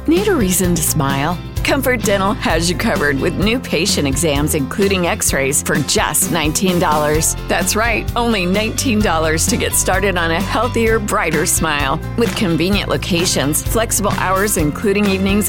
Need a reason to smile? Comfort Dental has you covered with new patient exams, including x-rays, for just $19. That's right, only $19 to get started on a healthier, brighter smile. With convenient locations, flexible hours, including evenings